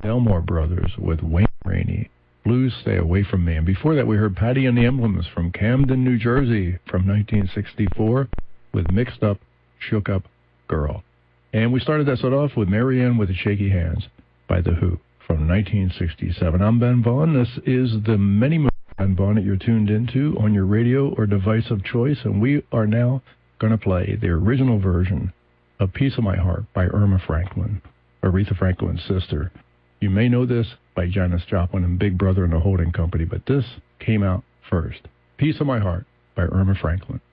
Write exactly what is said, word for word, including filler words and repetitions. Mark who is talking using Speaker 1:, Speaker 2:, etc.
Speaker 1: Elmore Brothers with Wayne Rainey. Blues Stay Away From Me. And before that, we heard Patty and the Emblems from Camden, New Jersey from nineteen sixty-four with Mixed Up, Shook Up Girl. And we started that set off with Marianne with the Shaky Hands by The Who from nineteen sixty-seven. I'm Ben Vaughn. This is the Many Moons Ben Vaughn that you're tuned into on your radio or device of choice. And we are now going to play the original version of Piece of My Heart by Irma Franklin, Aretha Franklin's sister. You may know this by Janis Joplin and Big Brother and the Holding Company, but this came out first. Piece of My Heart by Irma Franklin.